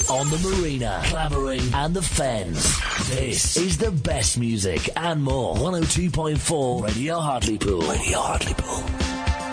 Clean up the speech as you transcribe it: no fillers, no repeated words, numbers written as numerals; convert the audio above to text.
on the Marina, Clavering and the Fens. This is the best music and more. 102.4 Radio Hartlepool. Radio Hartlepool.